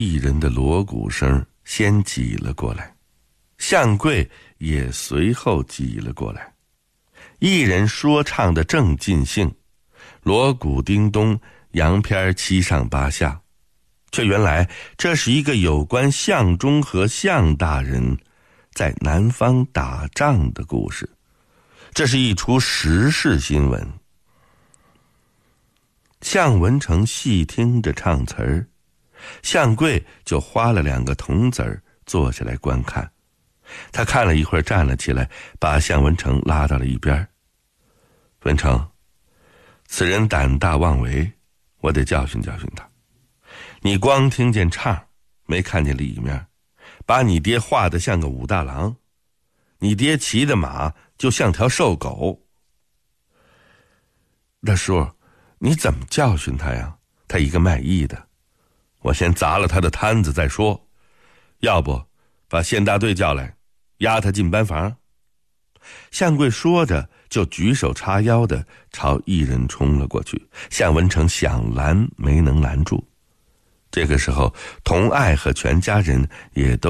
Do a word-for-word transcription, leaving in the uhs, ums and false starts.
艺人的锣鼓声先挤了过来，向贵也随后挤了过来。艺人说唱的正尽兴，锣鼓叮咚，洋片七上八下，却原来这是一个有关向忠和向大人在南方打仗的故事，这是一出时事新闻。向文成细听着唱词儿，向贵就花了两个铜子儿坐下来观看。他看了一会儿，站了起来，把向文成拉到了一边。文成，此人胆大妄为，我得教训教训他。你光听见唱，没看见里面，把你爹画得像个武大郎，你爹骑的马就像条瘦狗。大叔，你怎么教训他呀？他一个卖艺的，我先砸了他的摊子再说，要不把县大队叫来，押他进班房。向贵说着就举手叉腰的朝艺人冲了过去，向文成想拦没能拦住。这个时候童爱和全家人也都